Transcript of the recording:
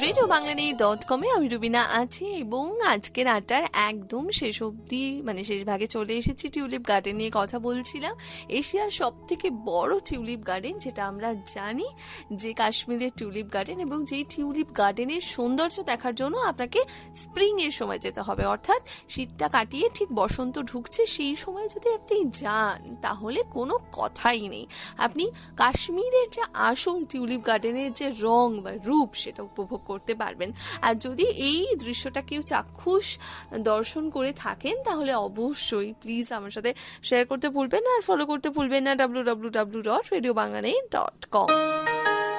RadioBangla.com আমি রুবিনা আছি এবং আজকের আড্ডার একদম শেষ অবধি মানে শেষ ভাগে চলে এসেছি। টিউলিপ গার্ডেন নিয়ে কথা বলছিলাম। এশিয়ার সব থেকে বড় টিউলিপ গার্ডেন যেটা আমরা জানি যে কাশ্মীরের টিউলিপ গার্ডেন, এবং যেই টিউলিপ গার্ডেনের সৌন্দর্য দেখার জন্য আপনাকে স্প্রিং এর সময় যেতে হবে, অর্থাৎ শীতটা কাটিয়ে ঠিক বসন্ত ঢুকছে সেই সময় যদি আপনি যান তাহলে কোনো কথাই নেই, আপনি কাশ্মীরের যে আসল টিউলিপ গার্ডেনের যে রং বা রূপ সেটা উপভোগ করতে পারবেন। আর যদি এই দৃশ্যটা কেউ চাক্ষুষ দর্শন করে থাকেন তাহলে অবশ্যই প্লিজ আমার সাথে শেয়ার করতে ভুলবেন না, আর ফলো করতে ভুলবেন না www.radiobangla.com।